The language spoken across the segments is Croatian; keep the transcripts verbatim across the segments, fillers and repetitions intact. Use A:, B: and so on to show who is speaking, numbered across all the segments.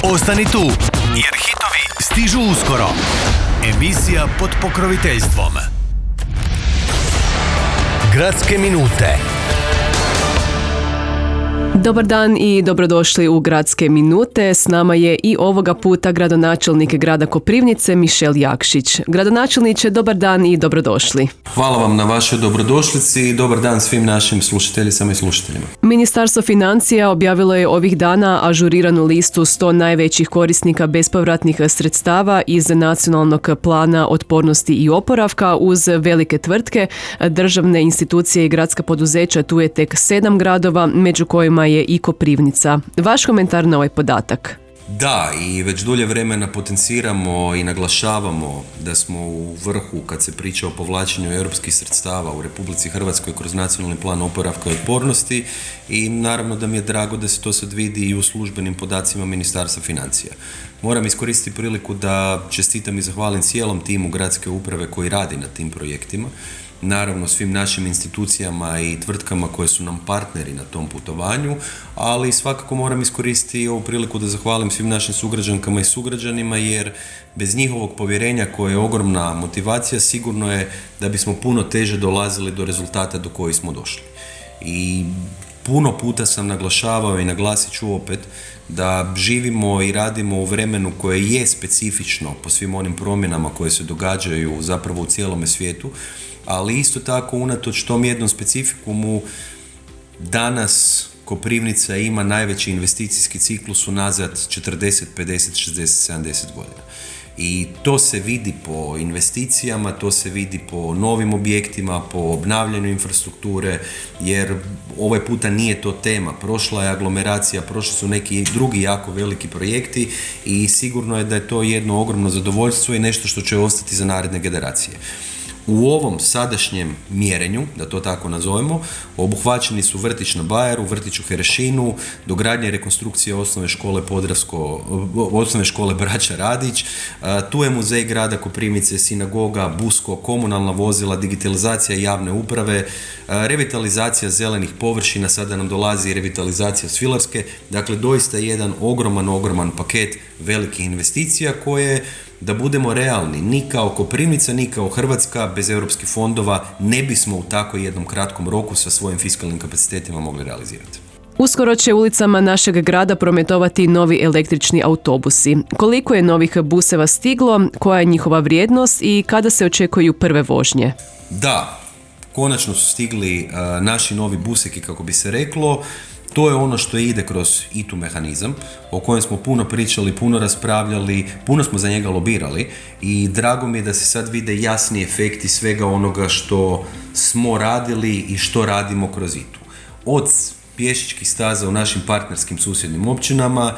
A: Ostani tu, jer hitovi stižu uskoro. Emisija pod pokroviteljstvom Gradske minute.
B: Dobar dan i dobrodošli u Gradske minute. S nama je i ovoga puta gradonačelnik grada Koprivnice Mišel Jakšić. Gradonačelniče, dobar dan i dobrodošli.
C: Hvala vam na vašoj dobrodošlici i dobar dan svim našim slušateljicama i slušateljima.
B: Ministarstvo financija objavilo je ovih dana ažuriranu listu sto najvećih korisnika bespovratnih sredstava iz Nacionalnog plana otpornosti i oporavka uz velike tvrtke, državne institucije i gradska poduzeća. Tu je tek sedam gradova, među kojima je i Koprivnica. Vaš komentar na ovaj podatak?
C: Da, i već dulje vremena potenciramo i naglašavamo da smo u vrhu kad se priča o povlačenju europskih sredstava u Republici Hrvatskoj kroz Nacionalni plan oporavka i otpornosti i naravno da mi je drago da se to sad vidi i u službenim podacima Ministarstva financija. Moram iskoristiti priliku da čestitam i zahvalim cijelom timu gradske uprave koji radi na tim projektima. Naravno svim našim institucijama i tvrtkama koje su nam partneri na tom putovanju, ali svakako moram iskoristiti i ovu priliku da zahvalim svim našim sugrađankama i sugrađanima, jer bez njihovog povjerenja koje je ogromna motivacija, sigurno je da bismo puno teže dolazili do rezultata do kojih smo došli. I puno puta sam naglašavao i naglasit ću opet da živimo i radimo u vremenu koje je specifično po svim onim promjenama koje se događaju zapravo u cijelome svijetu, ali isto tako unatoč tom jednom specifikumu danas Koprivnica ima najveći investicijski ciklus unazad četrdeset, pedeset, šezdeset, sedamdeset godina. I to se vidi po investicijama, to se vidi po novim objektima, po obnavljanju infrastrukture, jer ovaj puta nije to tema. Prošla je aglomeracija, prošli su neki drugi jako veliki projekti i sigurno je da je to jedno ogromno zadovoljstvo i nešto što će ostati za naredne generacije. U ovom sadašnjem mjerenju, da to tako nazovemo, obuhvaćeni su vrtić na Bajeru, vrtić u Herešinu, dogradnja i rekonstrukcija osnovne škole Podravsko, osnovne škole Braća Radić, tu je muzej grada Koprivnice, sinagoga, Busko, komunalna vozila, digitalizacija javne uprave, revitalizacija zelenih površina, sada nam dolazi i revitalizacija Svilarske, dakle doista jedan ogroman, ogroman paket velikih investicija koje, da budemo realni, ni kao Koprivnica, ni kao Hrvatska bez europskih fondova ne bismo u tako jednom kratkom roku sa svojim fiskalnim kapacitetima mogli realizirati.
B: Uskoro će ulicama našeg grada prometovati novi električni autobusi. Koliko je novih buseva stiglo, koja je njihova vrijednost i kada se očekuju prve vožnje?
C: Da, konačno su stigli uh, naši novi buseki, kako bi se reklo. To je ono što ide kroz I T U mehanizam, o kojem smo puno pričali, puno raspravljali, puno smo za njega lobirali i drago mi je da se sad vide jasni efekti svega onoga što smo radili i što radimo kroz I T U. Od pješačkih staza u našim partnerskim susjednim općinama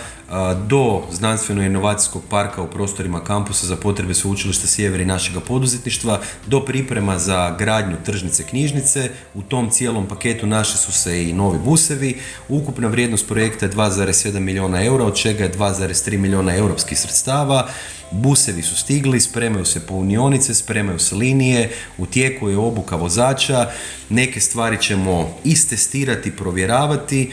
C: do znanstveno-inovacijskog parka u prostorima kampusa za potrebe Sveučilišta Sjever i našega poduzetništva, do priprema za gradnju tržnice knjižnice. U tom cijelom paketu naši su se i novi busevi. Ukupna vrijednost projekta je dva zarez sedam milijuna eura, od čega je dva zarez tri milijuna europskih sredstava. Busevi su stigli, spremaju se punionice, spremaju se linije, u tijeku je obuka vozača, neke stvari ćemo istestirati, provjeravati,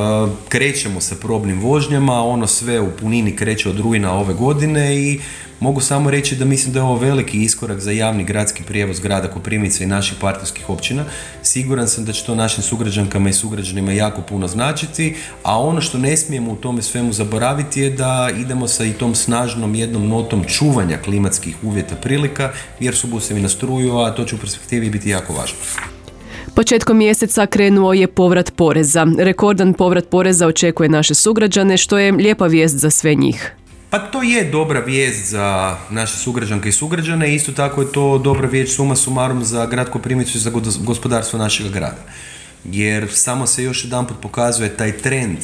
C: krećemo sa probnim vožnjama, ono sve u punini kreće od rujna ove godine i mogu samo reći da mislim da je ovo veliki iskorak za javni gradski prijevoz grada Koprivnice i naših partnerskih općina. Siguran sam da će to našim sugrađankama i sugrađanima jako puno značiti, a ono što ne smijemo u tome svemu zaboraviti je da idemo sa i tom snažnom jednom notom čuvanja klimatskih uvjeta prilika, jer su busevi na struju, a to će u perspektivi biti jako važno.
B: Početkom mjeseca krenuo je povrat poreza. Rekordan povrat poreza očekuje naše sugrađane, što je lijepa vijest za sve njih.
C: Pa to je dobra vijest za naše sugrađanke i sugrađane, isto tako je to dobra vijest suma sumarum za grad Koprivnicu i za gospodarstvo našeg grada. Jer samo se još jedanput pokazuje taj trend